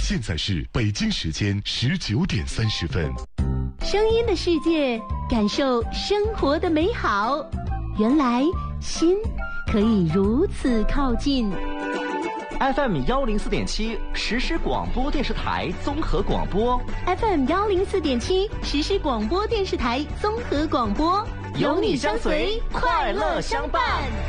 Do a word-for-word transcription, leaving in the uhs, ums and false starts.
现在是北京时间十九点三十分。 声音的世界，感受生活的美好。原来心可以如此靠近。 F M 幺零四点七实时广播电视台综合广播 ，F M 幺零四点七实时广播电视台综合广播， 有你相随，快乐相伴。